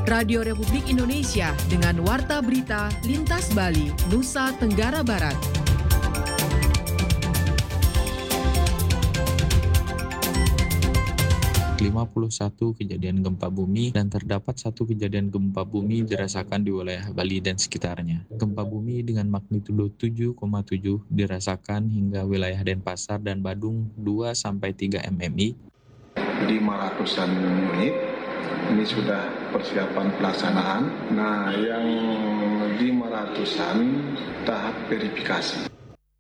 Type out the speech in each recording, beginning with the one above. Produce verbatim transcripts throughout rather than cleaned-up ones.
Radio Republik Indonesia dengan Warta Berita Lintas Bali, Nusa Tenggara Barat. lima puluh satu kejadian gempa bumi dan terdapat satu kejadian gempa bumi dirasakan di wilayah Bali dan sekitarnya. Gempa bumi dengan magnitudo tujuh koma tujuh dirasakan hingga wilayah Denpasar dan Badung dua sampai tiga mmi. lima ratusan unit, ini sudah persiapan pelaksanaan. Nah, yang lima ratusan tahap verifikasi.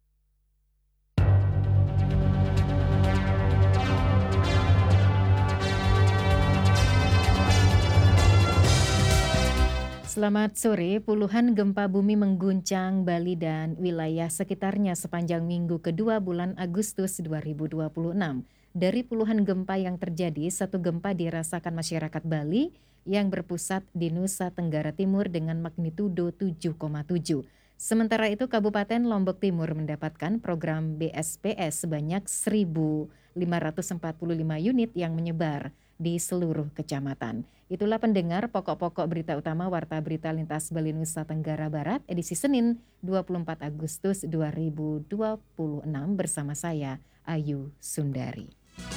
Selamat sore, puluhan gempa bumi mengguncang Bali dan wilayah sekitarnya sepanjang minggu kedua bulan Agustus dua ribu dua puluh enam. Dari puluhan gempa yang terjadi, satu gempa dirasakan masyarakat Bali yang berpusat di Nusa Tenggara Timur dengan magnitudo tujuh koma tujuh. Sementara itu, Kabupaten Lombok Timur mendapatkan program B S P S sebanyak seribu lima ratus empat puluh lima unit yang menyebar di seluruh kecamatan. Itulah pendengar pokok-pokok berita utama Warta Berita Lintas Bali Nusa Tenggara Barat edisi Senin dua puluh empat Agustus dua ribu dua puluh enam bersama saya Ayu Sundari.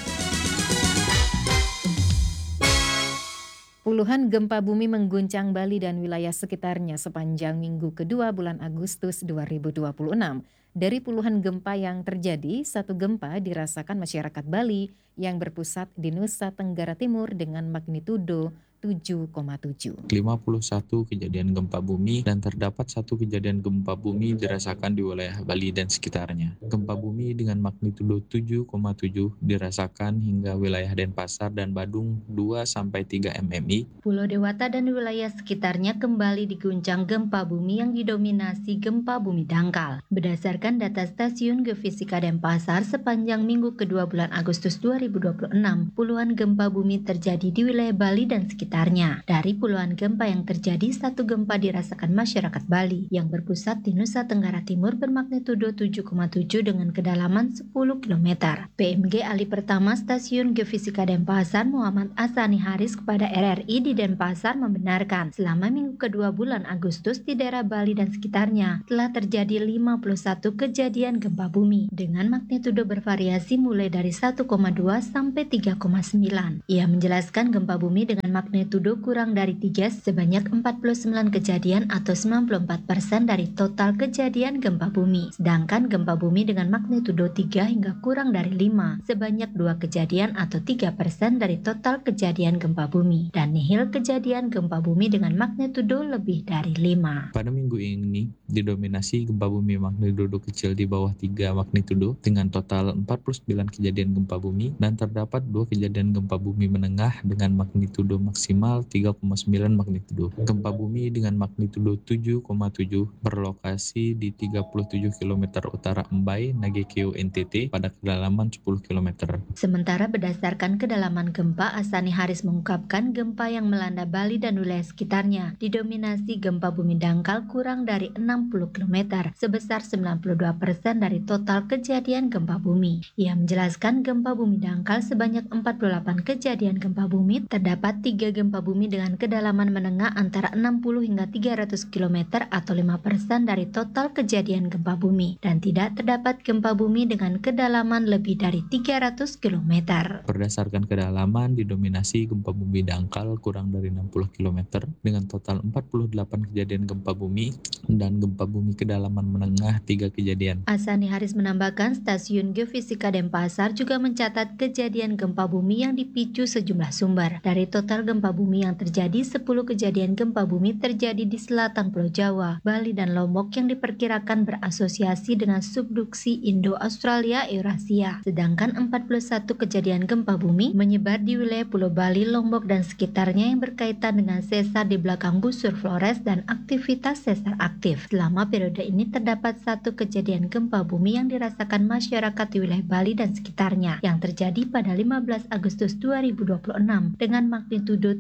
Puluhan gempa bumi mengguncang Bali dan wilayah sekitarnya sepanjang minggu kedua bulan Agustus dua ribu dua puluh enam. Dari puluhan gempa yang terjadi, satu gempa dirasakan masyarakat Bali yang berpusat di Nusa Tenggara Timur dengan magnitudo tujuh koma tujuh. lima puluh satu kejadian gempa bumi dan terdapat satu kejadian gempa bumi dirasakan di wilayah Bali dan sekitarnya. Gempa bumi dengan magnitudo tujuh koma tujuh dirasakan hingga wilayah Denpasar dan Badung dua sampai tiga mmi. Pulau Dewata dan wilayah sekitarnya kembali diguncang gempa bumi yang didominasi gempa bumi dangkal. Berdasarkan data Stasiun Geofisika Denpasar sepanjang minggu kedua bulan Agustus dua ribu dua puluh enam, puluhan gempa bumi terjadi di wilayah Bali dan sekitarnya. Dari puluhan gempa yang terjadi, satu gempa dirasakan masyarakat Bali yang berpusat di Nusa Tenggara Timur bermagnitudo tujuh koma tujuh dengan kedalaman sepuluh kilometer. P M G Ahli Pertama Stasiun Geofisika Denpasar Muhammad Asani Haris kepada R R I di Denpasar membenarkan selama minggu kedua bulan Agustus di daerah Bali dan sekitarnya telah terjadi lima puluh satu kejadian gempa bumi dengan magnitudo bervariasi mulai dari satu koma dua sampai tiga koma sembilan. Ia menjelaskan gempa bumi dengan magnitudo magnitudo kurang dari tiga sebanyak empat puluh sembilan kejadian atau sembilan puluh empat persen dari total kejadian gempa bumi. Sedangkan gempa bumi dengan magnitudo tiga hingga kurang dari lima sebanyak dua kejadian atau tiga persen dari total kejadian gempa bumi. Dan nihil kejadian gempa bumi dengan magnitudo lebih dari lima. Pada minggu ini didominasi gempa bumi magnitudo kecil di bawah tiga magnitudo dengan total empat puluh sembilan kejadian gempa bumi dan terdapat dua kejadian gempa bumi menengah dengan magnitudo maksimal tiga koma sembilan magnitudo. Gempa bumi dengan magnitudo tujuh koma tujuh berlokasi di tiga puluh tujuh kilometer utara Mbai, Nagekeo, N T T pada kedalaman sepuluh kilometer. Sementara berdasarkan kedalaman gempa, Asani Haris mengungkapkan gempa yang melanda Bali dan wilayah sekitarnya didominasi gempa bumi dangkal kurang dari enam puluh kilometer sebesar sembilan puluh dua persen dari total kejadian gempa bumi. Ia menjelaskan gempa bumi dangkal sebanyak empat puluh delapan kejadian gempa bumi, terdapat tiga gempa bumi dengan kedalaman menengah antara enam puluh hingga tiga ratus kilometer atau lima persen dari total kejadian gempa bumi dan tidak terdapat gempa bumi dengan kedalaman lebih dari tiga ratus kilometer. Berdasarkan kedalaman didominasi gempa bumi dangkal kurang dari enam puluh kilometer dengan total empat puluh delapan kejadian gempa bumi dan gempa bumi kedalaman menengah tiga kejadian. Asani Haris menambahkan Stasiun Geofisika Denpasar juga mencatat kejadian gempa bumi yang dipicu sejumlah sumber. Dari total gempa bumi yang terjadi, sepuluh kejadian gempa bumi terjadi di selatan Pulau Jawa, Bali dan Lombok yang diperkirakan berasosiasi dengan subduksi Indo-Australia Eurasia. Sedangkan empat puluh satu kejadian gempa bumi menyebar di wilayah Pulau Bali, Lombok dan sekitarnya yang berkaitan dengan sesar di belakang busur Flores dan aktivitas sesar aktif. Selama periode ini terdapat satu kejadian gempa bumi yang dirasakan masyarakat di wilayah Bali dan sekitarnya yang terjadi pada lima belas Agustus dua ribu dua puluh enam dengan magnitudo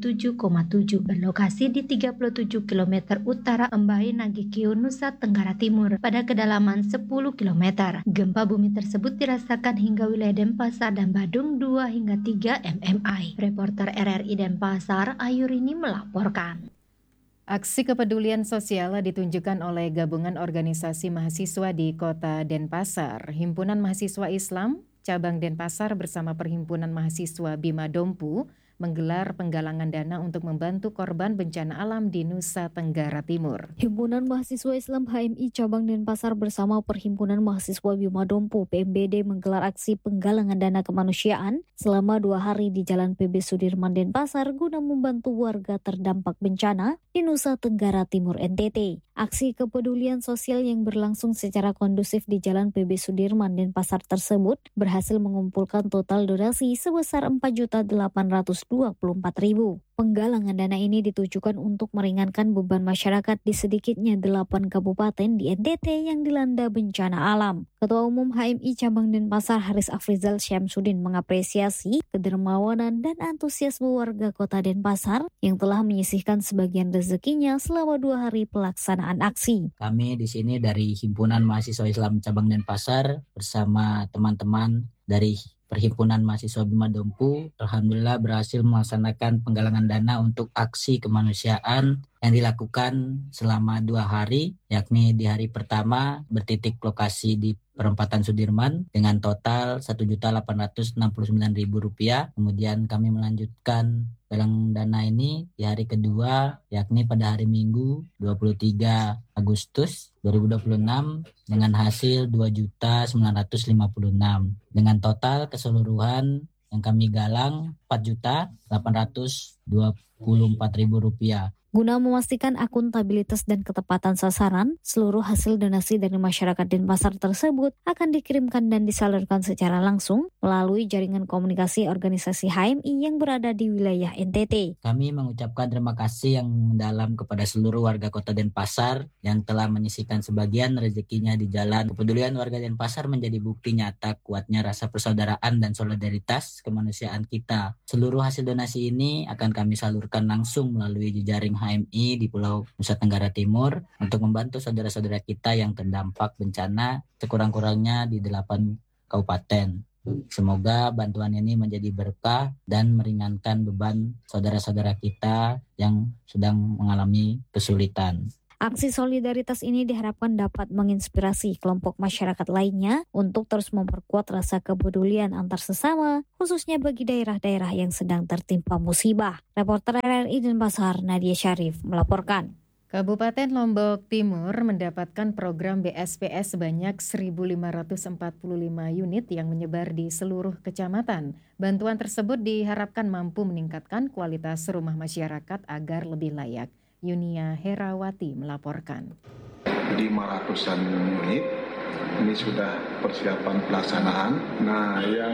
tujuh koma tujuh, berlokasi di tiga puluh tujuh kilometer utara Embahe Nagekeo, Nusa Tenggara Timur pada kedalaman sepuluh kilometer. Gempa bumi tersebut dirasakan hingga wilayah Denpasar dan Badung dua hingga tiga mmi. Reporter R R I Denpasar, Ayurini melaporkan. Aksi kepedulian sosial ditunjukkan oleh gabungan organisasi mahasiswa di Kota Denpasar. Himpunan Mahasiswa Islam Cabang Denpasar bersama Perhimpunan Mahasiswa Bima Dompu menggelar penggalangan dana untuk membantu korban bencana alam di Nusa Tenggara Timur. Himpunan Mahasiswa Islam H M I Cabang Denpasar bersama Perhimpunan Mahasiswa Bima Dompu P M B D menggelar aksi penggalangan dana kemanusiaan selama dua hari di Jalan P B Sudirman Denpasar guna membantu warga terdampak bencana di Nusa Tenggara Timur N T T. Aksi kepedulian sosial yang berlangsung secara kondusif di Jalan P B Sudirman Denpasar tersebut berhasil mengumpulkan total donasi sebesar empat juta delapan ratus dua puluh empat ribu. Penggalangan dana ini ditujukan untuk meringankan beban masyarakat di sedikitnya delapan kabupaten di N T T yang dilanda bencana alam. Ketua Umum H M I Cabang Denpasar Haris Afrizal Syamsuddin mengapresiasi kedermawanan dan antusiasme warga Kota Denpasar yang telah menyisihkan sebagian rezekinya selama dua hari pelaksanaan aksi. Kami di sini dari Himpunan Mahasiswa Islam Cabang Denpasar bersama teman-teman dari Perhimpunan Mahasiswa Bima Dompu, alhamdulillah berhasil melaksanakan penggalangan dana untuk aksi kemanusiaan yang dilakukan selama dua hari, yakni di hari pertama bertitik lokasi di perempatan Sudirman dengan total satu juta delapan ratus enam puluh sembilan ribu rupiah. Kemudian kami melanjutkan galang dana ini di hari kedua, yakni pada hari Minggu dua puluh tiga Agustus dua ribu dua puluh enam dengan hasil dua juta sembilan ratus lima puluh enam. Dengan total keseluruhan yang kami galang empat juta delapan ratus dua puluh empat ribu rupiah. Guna memastikan akuntabilitas dan ketepatan sasaran, seluruh hasil donasi dari masyarakat Denpasar tersebut akan dikirimkan dan disalurkan secara langsung melalui jaringan komunikasi organisasi H M I yang berada di wilayah N T T. Kami mengucapkan terima kasih yang mendalam kepada seluruh warga Kota Denpasar yang telah menyisihkan sebagian rezekinya di jalan. Kepedulian warga Denpasar menjadi bukti nyata kuatnya rasa persaudaraan dan solidaritas kemanusiaan kita. Seluruh hasil donasi ini akan kami salurkan langsung melalui jejaring H M I di Pulau Nusa Tenggara Timur untuk membantu saudara-saudara kita yang terdampak bencana sekurang-kurangnya di delapan kabupaten. Semoga bantuan ini menjadi berkah dan meringankan beban saudara-saudara kita yang sedang mengalami kesulitan. Aksi solidaritas ini diharapkan dapat menginspirasi kelompok masyarakat lainnya untuk terus memperkuat rasa kepedulian antar sesama, khususnya bagi daerah-daerah yang sedang tertimpa musibah. Reporter R R I Denpasar, Nadia Syarif, melaporkan. Kabupaten Lombok Timur mendapatkan program B S P S sebanyak seribu lima ratus empat puluh lima unit yang menyebar di seluruh kecamatan. Bantuan tersebut diharapkan mampu meningkatkan kualitas rumah masyarakat agar lebih layak. Yunia Herawati melaporkan. lima ratusan unit, ini sudah persiapan pelaksanaan. Nah, yang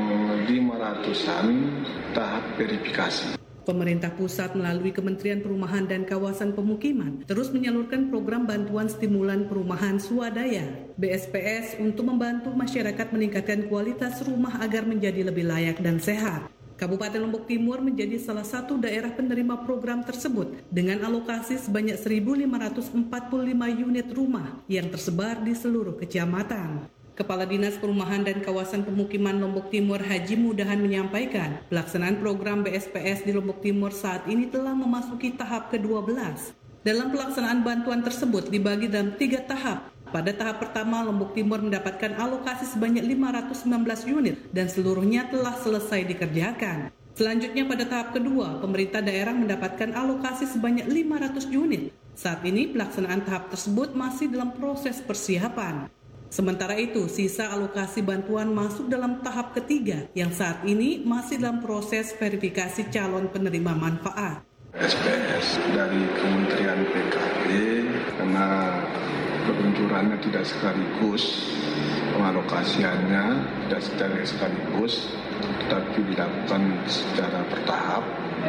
lima ratusan tahap verifikasi. Pemerintah pusat melalui Kementerian Perumahan dan Kawasan Pemukiman terus menyalurkan program bantuan stimulan perumahan swadaya B S P S untuk membantu masyarakat meningkatkan kualitas rumah agar menjadi lebih layak dan sehat. Kabupaten Lombok Timur menjadi salah satu daerah penerima program tersebut dengan alokasi sebanyak seribu lima ratus empat puluh lima unit rumah yang tersebar di seluruh kecamatan. Kepala Dinas Perumahan dan Kawasan Pemukiman Lombok Timur Haji Mudahan menyampaikan, pelaksanaan program B S P S di Lombok Timur saat ini telah memasuki tahap kedua belas. Dalam pelaksanaan bantuan tersebut dibagi dalam tiga tahap. Pada tahap pertama, Lombok Timur mendapatkan alokasi sebanyak lima ratus sembilan belas unit dan seluruhnya telah selesai dikerjakan. Selanjutnya pada tahap kedua, pemerintah daerah mendapatkan alokasi sebanyak lima ratus unit. Saat ini pelaksanaan tahap tersebut masih dalam proses persiapan. Sementara itu, sisa alokasi bantuan masuk dalam tahap ketiga yang saat ini masih dalam proses verifikasi calon penerima manfaat. S P S dari Kementerian P K P karena peluncurannya tidak sekaligus, pengalokasiannya tidak secara sekaligus, tetapi dilakukan secara bertahap.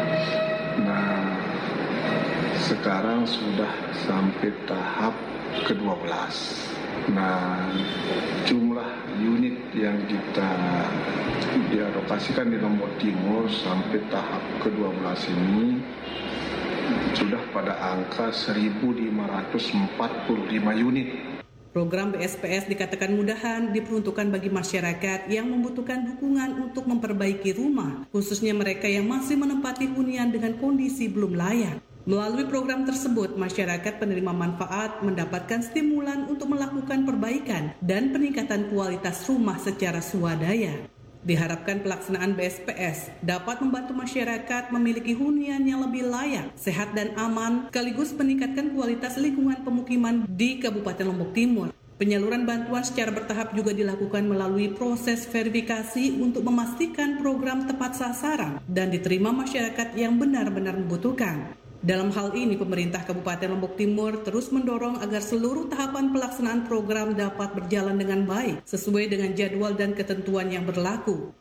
Nah, sekarang sudah sampai tahap kedua belas. Nah, jumlah unit yang kita dialokasikan di Lombok Timur sampai tahap kedua belas ini sudah pada angka seribu lima ratus empat puluh lima unit. Program B S P S dikatakan mudahan diperuntukkan bagi masyarakat yang membutuhkan dukungan untuk memperbaiki rumah, khususnya mereka yang masih menempati hunian dengan kondisi belum layak. Melalui program tersebut, masyarakat penerima manfaat mendapatkan stimulan untuk melakukan perbaikan dan peningkatan kualitas rumah secara swadaya. Diharapkan pelaksanaan B S P S dapat membantu masyarakat memiliki hunian yang lebih layak, sehat dan aman, sekaligus meningkatkan kualitas lingkungan pemukiman di Kabupaten Lombok Timur. Penyaluran bantuan secara bertahap juga dilakukan melalui proses verifikasi untuk memastikan program tepat sasaran dan diterima masyarakat yang benar-benar membutuhkan. Dalam hal ini, pemerintah Kabupaten Lombok Timur terus mendorong agar seluruh tahapan pelaksanaan program dapat berjalan dengan baik, sesuai dengan jadwal dan ketentuan yang berlaku.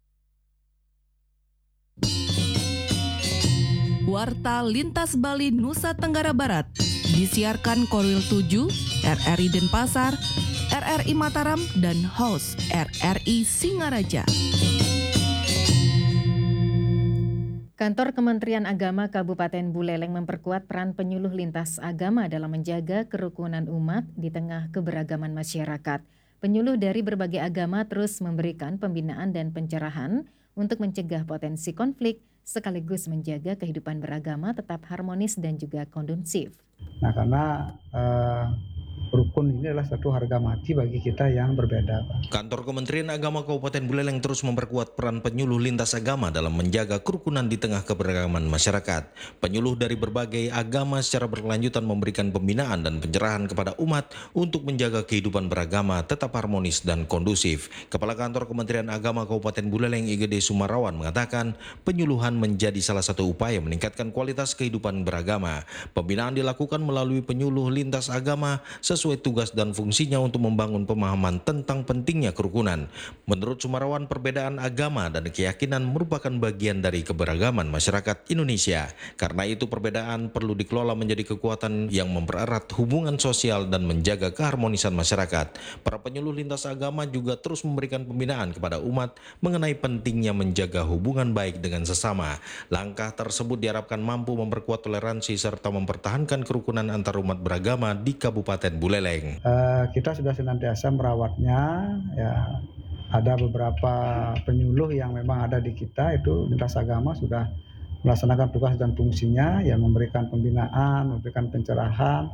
Warta Lintas Bali Nusa Tenggara Barat disiarkan Korwil tujuh, R R I Denpasar, R R I Mataram, dan host R R I Singaraja. Kantor Kementerian Agama Kabupaten Buleleng memperkuat peran penyuluh lintas agama dalam menjaga kerukunan umat di tengah keberagaman masyarakat. Penyuluh dari berbagai agama terus memberikan pembinaan dan pencerahan untuk mencegah potensi konflik sekaligus menjaga kehidupan beragama tetap harmonis dan juga kondusif. Nah, karena uh... rukun ini adalah satu harga mati bagi kita yang berbeda. Kantor Kementerian Agama Kabupaten Buleleng terus memperkuat peran penyuluh lintas agama dalam menjaga kerukunan di tengah keberagaman masyarakat. Penyuluh dari berbagai agama secara berkelanjutan memberikan pembinaan dan pencerahan kepada umat untuk menjaga kehidupan beragama tetap harmonis dan kondusif. Kepala Kantor Kementerian Agama Kabupaten Buleleng I G D Sumarawan mengatakan penyuluhan menjadi salah satu upaya meningkatkan kualitas kehidupan beragama. Pembinaan dilakukan melalui penyuluh lintas agama sesuai tugas dan fungsinya untuk membangun pemahaman tentang pentingnya kerukunan. Menurut Sumarawan, perbedaan agama dan keyakinan merupakan bagian dari keberagaman masyarakat Indonesia. Karena itu perbedaan perlu dikelola menjadi kekuatan yang mempererat hubungan sosial dan menjaga keharmonisan masyarakat. Para penyuluh lintas agama juga terus memberikan pembinaan kepada umat mengenai pentingnya menjaga hubungan baik dengan sesama. Langkah tersebut diharapkan mampu memperkuat toleransi serta mempertahankan kerukunan antar umat beragama di Kabupaten Buleleng. Uh, kita sudah senantiasa merawatnya, ya. Ada beberapa penyuluh yang memang ada di kita itu lintas agama sudah melaksanakan tugas dan fungsinya, ya memberikan pembinaan, memberikan pencerahan,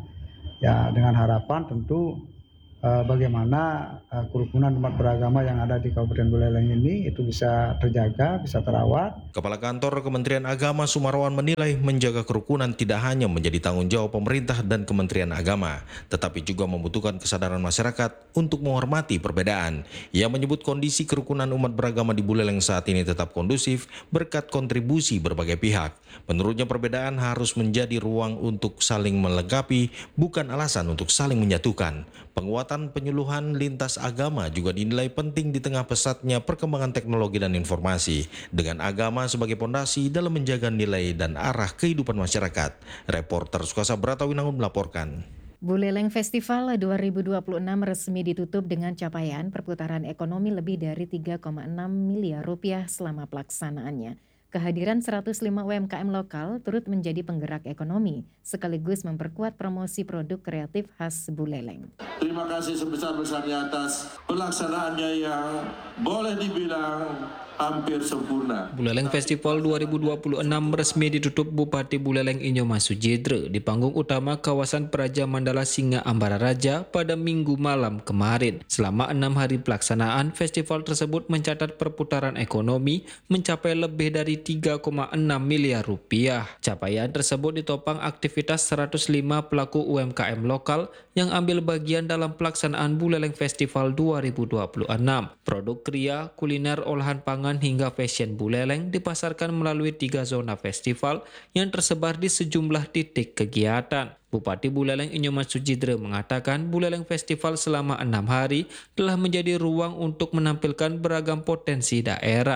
ya dengan harapan tentu uh, bagaimana uh, kerukunan umat beragama yang ada di Kabupaten Buleleng ini itu bisa terjaga, bisa terawat. Kepala Kantor Kementerian Agama Sumarawan menilai menjaga kerukunan tidak hanya menjadi tanggung jawab pemerintah dan Kementerian Agama, tetapi juga membutuhkan kesadaran masyarakat untuk menghormati perbedaan. Ia menyebut kondisi kerukunan umat beragama di Buleleng saat ini tetap kondusif berkat kontribusi berbagai pihak. Menurutnya perbedaan harus menjadi ruang untuk saling melengkapi, bukan alasan untuk saling menyatukan. Penguatan penyuluhan lintas agama juga dinilai penting di tengah pesatnya perkembangan teknologi dan informasi, dengan agama sebagai pondasi dalam menjaga nilai dan arah kehidupan masyarakat. Reporter Sukasa Bratawinangun melaporkan. Buleleng Festival dua ribu dua puluh enam resmi ditutup dengan capaian perputaran ekonomi lebih dari tiga koma enam miliar rupiah selama pelaksanaannya. Kehadiran seratus lima U M K M lokal turut menjadi penggerak ekonomi, sekaligus memperkuat promosi produk kreatif khas Buleleng. Terima kasih sebesar-besarnya atas pelaksanaannya yang boleh dibilang hampir sempurna. Buleleng Festival dua ribu dua puluh enam resmi ditutup Bupati Buleleng Inyoma Sujidre di panggung utama kawasan Praja Mandala Singa Ambara Raja pada Minggu malam kemarin. Selama enam hari pelaksanaan, festival tersebut mencatat perputaran ekonomi mencapai lebih dari tiga koma enam miliar rupiah. Capaian tersebut ditopang aktivitas seratus lima pelaku U M K M lokal yang ambil bagian dalam pelaksanaan Buleleng Festival dua ribu dua puluh enam. Produk kria, kuliner, olahan pangan hingga fashion Buleleng dipasarkan melalui tiga zona festival yang tersebar di sejumlah titik kegiatan. Bupati Buleleng Inyoma Sujidre mengatakan Buleleng Festival selama enam hari telah menjadi ruang untuk menampilkan beragam potensi daerah,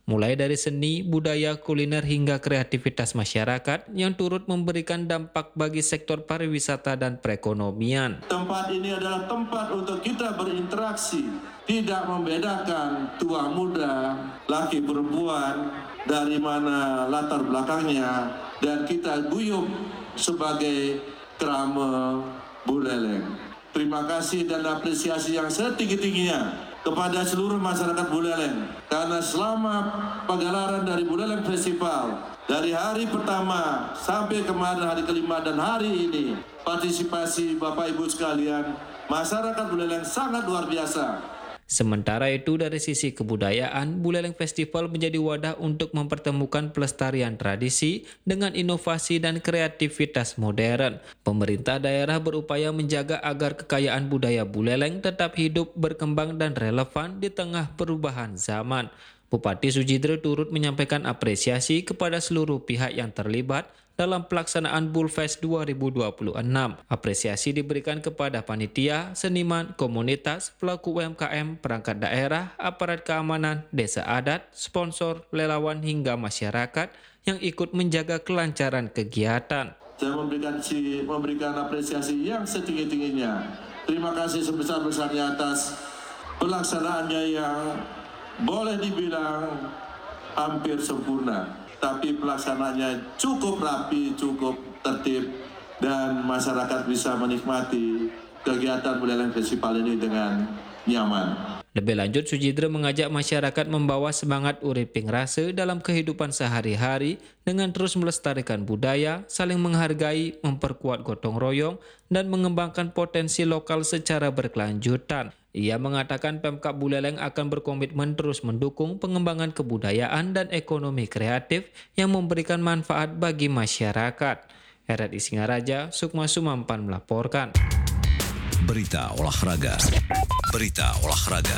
mulai dari seni, budaya, kuliner hingga kreativitas masyarakat yang turut memberikan dampak bagi sektor pariwisata dan perekonomian. Tempat ini adalah tempat untuk kita berinteraksi, tidak membedakan tua muda, laki perempuan, dari mana latar belakangnya, dan kita guyup sebagai Krama Buleleng. Terima kasih dan apresiasi yang setinggi-tingginya kepada seluruh masyarakat Buleleng, karena selama pagelaran dari Buleleng Festival dari hari pertama sampai kemarin hari kelima dan hari ini, partisipasi Bapak Ibu sekalian, masyarakat Buleleng sangat luar biasa. Sementara itu dari sisi kebudayaan, Buleleng Festival menjadi wadah untuk mempertemukan pelestarian tradisi dengan inovasi dan kreativitas modern. Pemerintah daerah berupaya menjaga agar kekayaan budaya Buleleng tetap hidup, berkembang dan relevan di tengah perubahan zaman. Bupati Sujidro turut menyampaikan apresiasi kepada seluruh pihak yang terlibat dalam pelaksanaan Bulfest dua ribu dua puluh enam. Apresiasi diberikan kepada panitia, seniman, komunitas, pelaku U M K M, perangkat daerah, aparat keamanan, desa adat, sponsor, relawan hingga masyarakat yang ikut menjaga kelancaran kegiatan. Saya memberikan, memberikan apresiasi yang setinggi-tingginya. Terima kasih sebesar-besarnya atas pelaksanaannya yang boleh dibilang hampir sempurna, tapi pelaksanaannya cukup rapi, cukup tertib, dan masyarakat bisa menikmati kegiatan Buleleng Festival ini dengan nyaman. Lebih lanjut, Sujidro mengajak masyarakat membawa semangat uriping rase dalam kehidupan sehari-hari dengan terus melestarikan budaya, saling menghargai, memperkuat gotong royong, dan mengembangkan potensi lokal secara berkelanjutan. Ia mengatakan Pemkab Buleleng akan berkomitmen terus mendukung pengembangan kebudayaan dan ekonomi kreatif yang memberikan manfaat bagi masyarakat. R R I Singaraja, Sukma Sumampan melaporkan. Berita olahraga. Berita olahraga.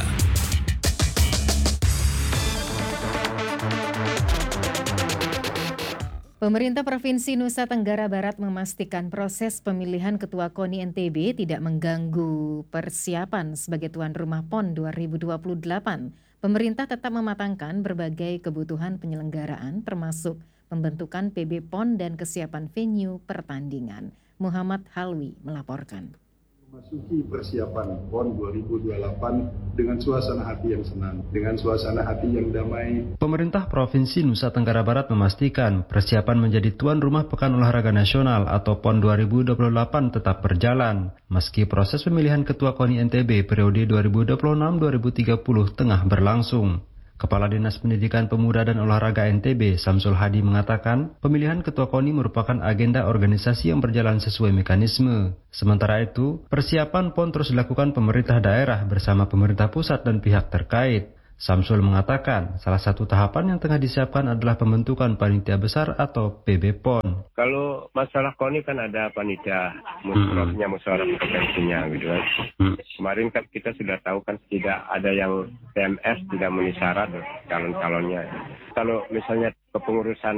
Pemerintah Provinsi Nusa Tenggara Barat memastikan proses pemilihan Ketua KONI N T B tidak mengganggu persiapan sebagai tuan rumah P O N dua ribu dua puluh delapan. Pemerintah tetap mematangkan berbagai kebutuhan penyelenggaraan termasuk pembentukan P B P O N dan kesiapan venue pertandingan. Muhammad Halwi melaporkan. Memasuki persiapan P O N dua ribu dua puluh delapan dengan suasana hati yang senang, dengan suasana hati yang damai. Pemerintah Provinsi Nusa Tenggara Barat memastikan persiapan menjadi tuan rumah Pekan Olahraga Nasional atau P O N dua ribu dua puluh delapan tetap berjalan, meski proses pemilihan Ketua KONI N T B periode dua ribu dua puluh enam sampai dua ribu tiga puluh tengah berlangsung. Kepala Dinas Pendidikan Pemuda dan Olahraga N T B, Samsul Hadi mengatakan, pemilihan Ketua KONI merupakan agenda organisasi yang berjalan sesuai mekanisme. Sementara itu, persiapan P O N terus dilakukan pemerintah daerah bersama pemerintah pusat dan pihak terkait. Samsul mengatakan, salah satu tahapan yang tengah disiapkan adalah pembentukan panitia besar atau P B P O N. Kalau masalah KONI kan ada panitia, musyawarahnya, musyawarah provinsinya gitu kan. Hmm. Kemarin kan kita sudah tahu kan tidak ada yang P M S tidak memenuhi syarat calon-calonnya. Kalau misalnya kepengurusan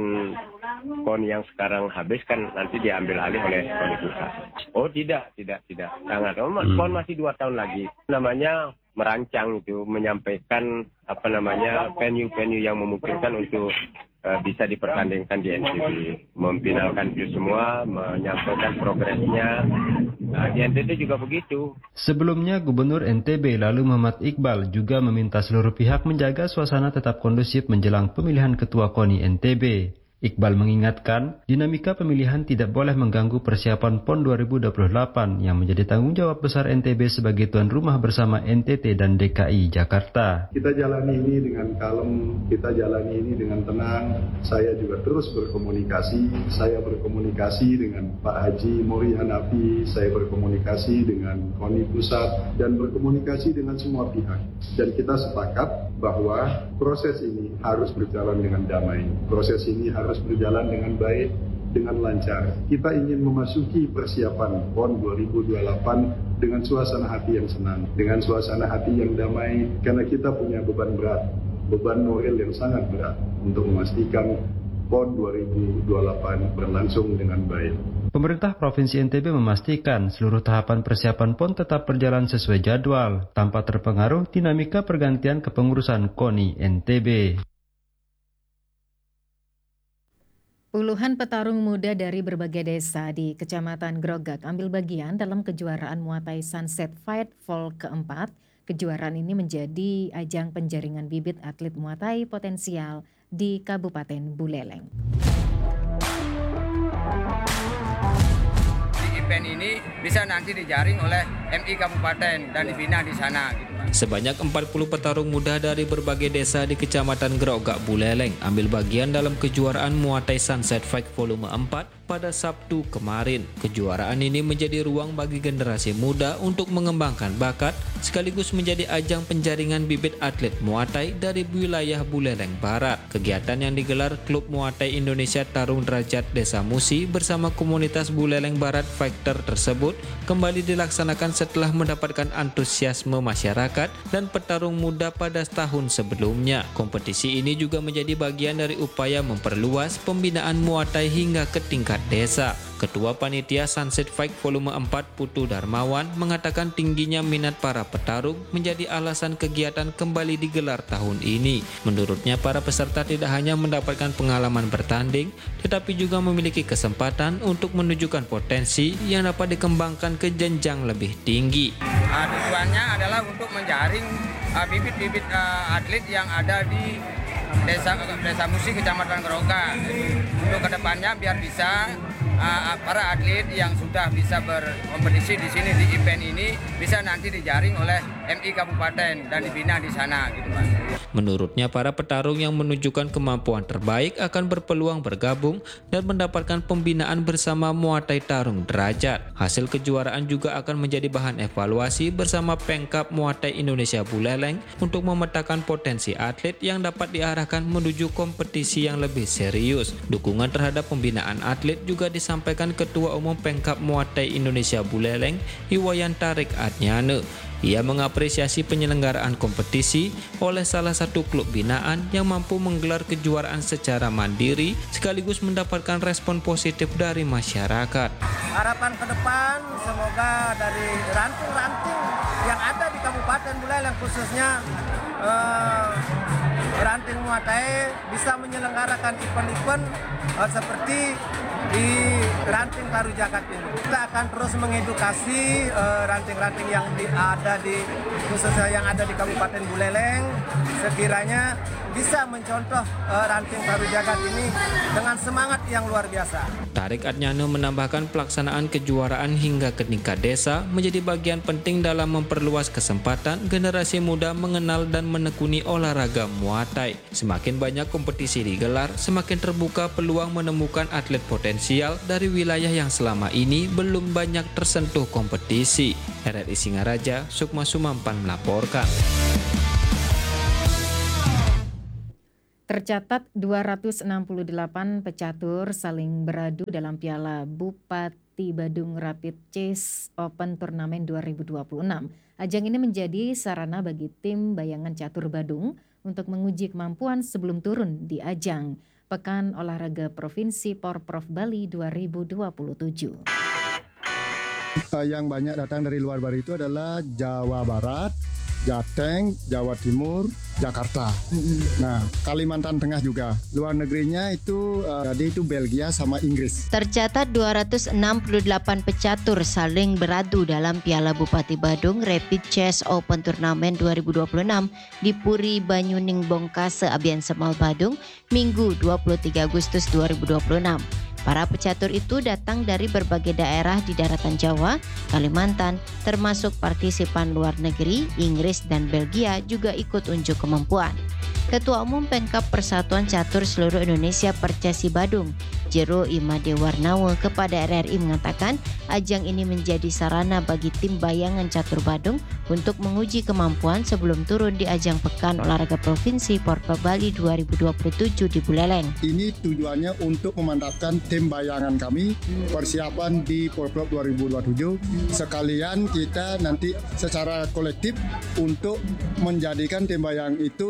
KONI yang sekarang habis kan nanti diambil alih oleh KONI pusat. Oh tidak, tidak, tidak. Sangat. Oh, hmm. P O N masih dua tahun lagi. Namanya merancang itu, menyampaikan apa namanya venue-venue yang memungkinkan untuk uh, bisa dipertandingkan di N T B, memfinalkan itu semua, menyampaikan progresnya. Nah, di N T B juga begitu. Sebelumnya, Gubernur N T B lalu Muhammad Iqbal juga meminta seluruh pihak menjaga suasana tetap kondusif menjelang pemilihan Ketua KONI N T B. Iqbal mengingatkan, dinamika pemilihan tidak boleh mengganggu persiapan P O N dua ribu dua puluh delapan yang menjadi tanggung jawab besar N T B sebagai tuan rumah bersama N T T dan D K I Jakarta. Kita jalani ini dengan kalem, kita jalani ini dengan tenang. Saya juga terus berkomunikasi, saya berkomunikasi dengan Pak Haji Mori Hanafi, saya berkomunikasi dengan KONI Pusat, dan berkomunikasi dengan semua pihak. Dan kita sepakat bahwa proses ini harus berjalan dengan damai. Proses ini harus berjalan dengan baik, dengan lancar. Kita ingin memasuki persiapan P O N dua ribu dua puluh delapan dengan suasana hati yang senang, dengan suasana hati yang damai, karena kita punya beban berat, beban moral yang sangat berat untuk memastikan P O N dua ribu dua puluh delapan berlangsung dengan baik. Pemerintah Provinsi N T B memastikan seluruh tahapan persiapan P O N tetap berjalan sesuai jadwal, tanpa terpengaruh dinamika pergantian kepengurusan KONI N T B. Puluhan petarung muda dari berbagai desa di Kecamatan Grogak ambil bagian dalam kejuaraan Muay Thai Sunset Fight Fall keempat. Kejuaraan ini menjadi ajang penjaringan bibit atlet Muay Thai potensial di Kabupaten Buleleng. Di event ini bisa nanti dijaring oleh M I Kabupaten dan dibina di sana gitu. Sebanyak empat puluh petarung muda dari berbagai desa di Kecamatan Grogak Buleleng ambil bagian dalam kejuaraan Muay Thai Sunset Fight Volume empat pada Sabtu kemarin. Kejuaraan ini menjadi ruang bagi generasi muda untuk mengembangkan bakat sekaligus menjadi ajang penjaringan bibit atlet Muay Thai dari wilayah Buleleng Barat. Kegiatan yang digelar Klub Muay Thai Indonesia Tarung Derajat Desa Musi bersama komunitas Buleleng Barat Fighter tersebut kembali dilaksanakan setelah mendapatkan antusiasme masyarakat dan petarung muda pada tahun sebelumnya. Kompetisi ini juga menjadi bagian dari upaya memperluas pembinaan Muay Thai hingga ke tingkat desa. Ketua Panitia Sunset Fight Volume empat Putu Darmawan mengatakan tingginya minat para petarung menjadi alasan kegiatan kembali digelar tahun ini. Menurutnya para peserta tidak hanya mendapatkan pengalaman bertanding, tetapi juga memiliki kesempatan untuk menunjukkan potensi yang dapat dikembangkan ke jenjang lebih tinggi. Uh, tujuannya adalah untuk menjaring uh, bibit-bibit uh, atlet yang ada di desa desa Musi Kecamatan Grogak. Untuk kedepannya biar bisa uh, para atlet yang sudah bisa berkompetisi di sini di event ini bisa nanti dijaring oleh M I Kabupaten dan dibina di sana gitu Pak. Menurutnya para petarung yang menunjukkan kemampuan terbaik akan berpeluang bergabung dan mendapatkan pembinaan bersama Muay Thai Tarung Derajat. Hasil kejuaraan juga akan menjadi bahan evaluasi bersama Pengkap Muay Thai Indonesia Buleleng untuk memetakan potensi atlet yang dapat diarahkan menuju kompetisi yang lebih serius. Dukungan terhadap pembinaan atlet juga disampaikan Ketua Umum Pengkap Muay Thai Indonesia Buleleng, Iwayan Tarik Adnyane. Ia mengapresiasi penyelenggaraan kompetisi oleh salah satu klub binaan yang mampu menggelar kejuaraan secara mandiri sekaligus mendapatkan respon positif dari masyarakat. Harapan ke depan semoga dari ranting-ranting yang ada di Kabupaten Buleleng khususnya eh, ranting Muay Thai bisa menyelenggarakan event-event eh, seperti di ranting Taru Jagat ini. Kita akan terus mengedukasi uh, ranting-ranting yang di, ada di khususnya yang ada di Kabupaten Buleleng sekiranya bisa mencontoh uh, ranting Taru Jagat ini dengan semangat yang luar biasa. Tarik Adnyane menambahkan pelaksanaan kejuaraan hingga ke tingkat desa menjadi bagian penting dalam memperluas kesempatan generasi muda mengenal dan menekuni olahraga Muay Thai. Semakin banyak kompetisi digelar, semakin terbuka peluang menemukan atlet potensial dari wilayah yang selama ini belum banyak tersentuh kompetisi. R R I Singaraja, Sukma Sumampan melaporkan. Tercatat dua ratus enam puluh delapan pecatur saling beradu dalam Piala Bupati Badung Rapid Chase Open Turnamen dua ribu dua puluh enam. Ajang ini menjadi sarana bagi tim bayangan catur Badung untuk menguji kemampuan sebelum turun di ajang Pekan Olahraga Provinsi Porprov Bali dua ribu dua puluh tujuh. Yang banyak datang dari luar Bali itu adalah Jawa Barat, Jateng, Jawa Timur, Jakarta. Mm-hmm. Nah, Kalimantan Tengah juga. Luar negerinya itu uh, jadi itu Belgia sama Inggris. Tercatat dua ratus enam puluh delapan pecatur saling beradu dalam Piala Bupati Badung Rapid Chess Open Turnamen dua ribu dua puluh enam di Puri Banyuning Bongkase Abian Semal Badung Minggu dua puluh tiga Agustus dua ribu dua puluh enam. Para pecatur itu datang dari berbagai daerah di daratan Jawa, Kalimantan, termasuk partisipan luar negeri, Inggris dan Belgia juga ikut unjuk kemampuan. Ketua Umum Pengkap Persatuan Catur Seluruh Indonesia Percasi Badung, Jero Imade Warnawe kepada R R I mengatakan ajang ini menjadi sarana bagi tim bayangan catur Badung untuk menguji kemampuan sebelum turun di ajang Pekan Olahraga Provinsi Porprov Bali dua ribu dua puluh tujuh di Buleleng. Ini tujuannya untuk memantapkan tim bayangan kami persiapan di Porprov dua ribu dua puluh tujuh. Sekalian kita nanti secara kolektif untuk menjadikan tim bayangan itu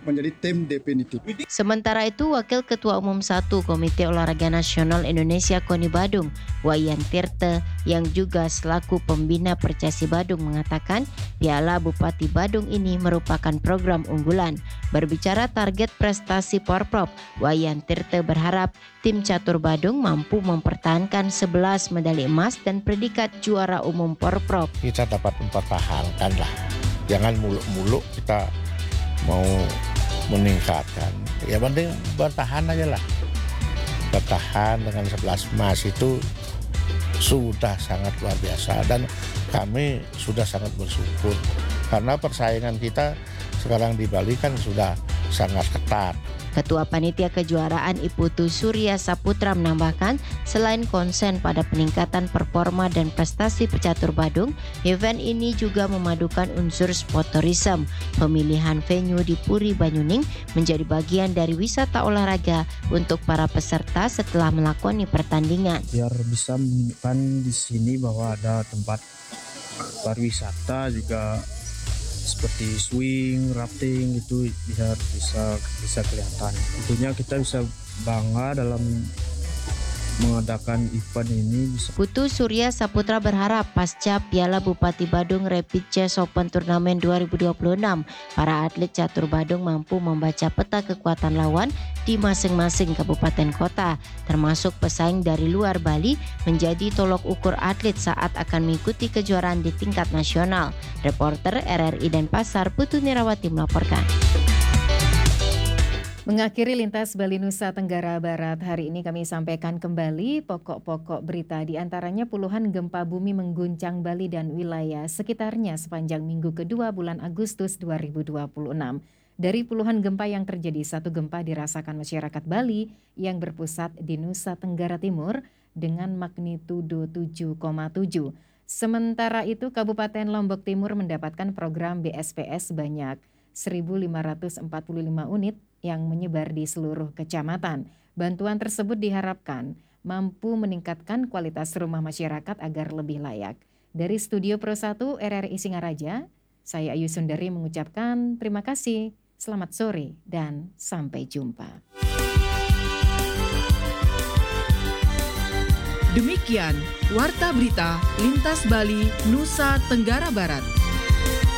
menjadi tim definitif. Sementara itu, Wakil Ketua Umum satu Komite Olahraga Nasional Indonesia KONI Badung, Wayan Tirte, yang juga selaku pembina Percasi Badung mengatakan Piala Bupati Badung ini merupakan program unggulan. Berbicara target prestasi Porprov, Wayan Tirte berharap tim catur Badung mampu mempertahankan sebelas medali emas dan predikat juara umum Porprov. Kita dapat mempertahankan lah, jangan muluk-muluk kita mau meningkatkan, ya penting bertahan aja lah. Bertahan dengan sebelas emas itu sudah sangat luar biasa dan kami sudah sangat bersyukur karena persaingan kita sekarang di Bali kan sudah sangat ketat. Ketua Panitia Kejuaraan Iputu Surya Saputra menambahkan, selain konsen pada peningkatan performa dan prestasi pecatur Badung, event ini juga memadukan unsur sport tourism. Pemilihan venue di Puri Banyuning menjadi bagian dari wisata olahraga untuk para peserta setelah melakoni pertandingan. Biar bisa menunjukkan di sini bahwa ada tempat pariwisata juga seperti swing, rafting itu bisa bisa bisa kelihatan. Tentunya kita bisa bangga dalam mengadakan event ini. Putu Surya Saputra berharap pasca Piala Bupati Badung Rapid Chess Open Turnamen dua ribu dua puluh enam, para atlet catur Badung mampu membaca peta kekuatan lawan di masing-masing kabupaten kota, termasuk pesaing dari luar Bali menjadi tolok ukur atlet saat akan mengikuti kejuaraan di tingkat nasional. Reporter R R I Denpasar, Putu Nirawati melaporkan. Mengakhiri Lintas Bali Nusa Tenggara Barat hari ini kami sampaikan kembali pokok-pokok berita, di antaranya puluhan gempa bumi mengguncang Bali dan wilayah sekitarnya sepanjang minggu kedua bulan Agustus dua ribu dua puluh enam. Dari puluhan gempa yang terjadi, satu gempa dirasakan masyarakat Bali yang berpusat di Nusa Tenggara Timur dengan magnitudo tujuh koma tujuh. Sementara itu Kabupaten Lombok Timur mendapatkan program B S P S sebanyak seribu lima ratus empat puluh lima unit yang menyebar di seluruh kecamatan. Bantuan tersebut diharapkan mampu meningkatkan kualitas rumah masyarakat agar lebih layak. Dari Studio Pro satu R R I Singaraja, saya Ayu Sundari mengucapkan terima kasih, selamat sore, dan sampai jumpa. Demikian Warta Berita Lintas Bali Nusa Tenggara Barat.